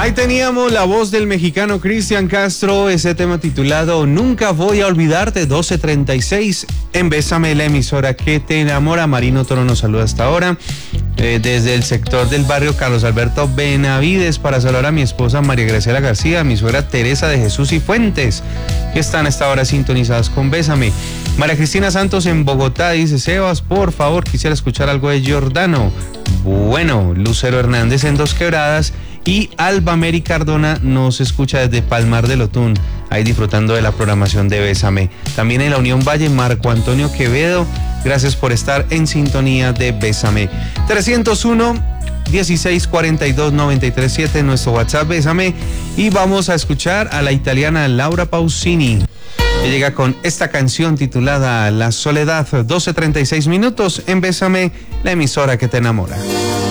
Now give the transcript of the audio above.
Ahí teníamos la voz del mexicano Cristian Castro, ese tema titulado Nunca voy a olvidarte, 12:36 en Bésame, la emisora que te enamora. Marino Toro nos saluda hasta ahora, desde el sector del barrio Carlos Alberto Benavides, para saludar a mi esposa María Graciela García, a mi suegra Teresa de Jesús y Fuentes, que están hasta ahora sintonizadas con Bésame. María Cristina Santos en Bogotá dice: Sebas, por favor, quisiera escuchar algo de Giordano. Bueno, Lucero Hernández en Dos Quebradas. Y Alba Mary Cardona nos escucha desde Palmar del Otún, ahí disfrutando de la programación de Bésame. También en la Unión Valle, Marco Antonio Quevedo, gracias por estar en sintonía de Bésame. 301-1642-937, nuestro WhatsApp Bésame. Y vamos a escuchar a la italiana Laura Pausini, que llega con esta canción titulada La Soledad. 12:36 en Bésame, la emisora que te enamora.